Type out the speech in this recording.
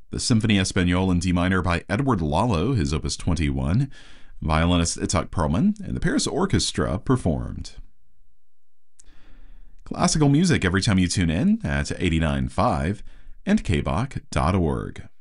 The Symphony Espagnole in D minor by Edward Lalo, his Opus 21. Violinist Itzhak Perlman and the Paris Orchestra performed. Classical music every time you tune in at 89.5 and kbach.org.